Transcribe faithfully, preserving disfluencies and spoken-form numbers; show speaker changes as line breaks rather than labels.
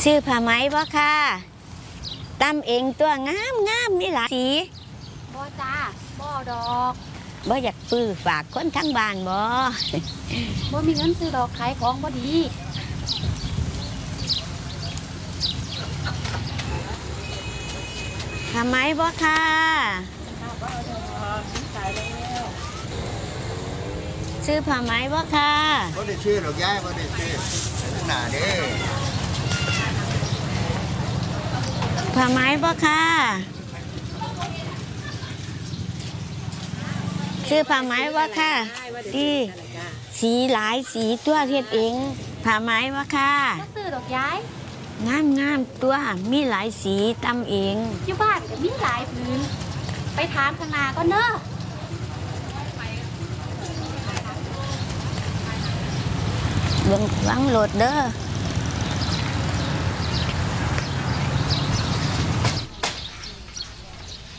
ซื้อผ้าไหมบ่ค่ะตำเองตัวงามงามนี่หลายสี
บ่จ้าบ่ดอก
บ่อยากซื้อฝากคนทั้งบ้านบ่
บ่มีเงินซื้อดอกขายของบ่ดี
ผ้าไหมบ่ค่ะซื้อผ้าไหมบ่ค่ะ
บ่ได้ซื้อดอกย้ายบ่ได้ซื้อหน้าเด้อ
ผ้าไหมบ่ค่ะซื้อผ้าไหมบ่ค่ะที่สีหลายสีตัวเฮ็ดเองผ้าไหมบ่ค่ะ
ก็ซื้อดอกย้าย
งามงามตัวมีหลายสีตำเอง
อยู่บ้านก็มีหลายพื้นไปถามข้างหน้าก็เนอะ
เบิ่งวังโหลดเด้อ